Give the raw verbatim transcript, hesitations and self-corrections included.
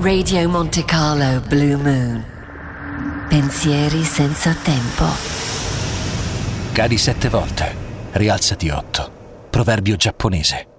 Radio Monte Carlo Blue Moon. Pensieri senza tempo. Cadi sette volte, rialzati otto. Proverbio giapponese.